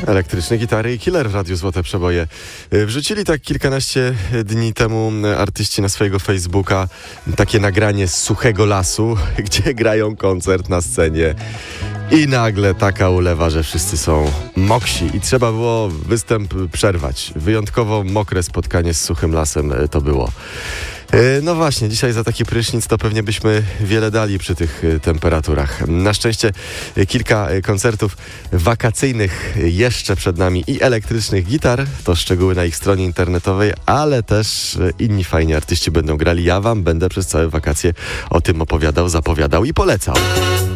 Elektryczne gitary i Killer w Radiu Złote Przeboje. Wrzucili tak kilkanaście dni temu artyści na swojego Facebooka takie nagranie z suchego lasu, gdzie grają koncert na scenie. I nagle taka ulewa, że wszyscy są moksi i trzeba było występ przerwać. Wyjątkowo mokre spotkanie z suchym lasem to było. No właśnie, dzisiaj za taki prysznic to pewnie byśmy wiele dali przy tych temperaturach. Na szczęście kilka koncertów wakacyjnych jeszcze przed nami i elektrycznych gitar, to szczegóły na ich stronie internetowej, ale też inni fajni artyści będą grali. Ja wam będę przez całe wakacje o tym opowiadał, zapowiadał i polecał.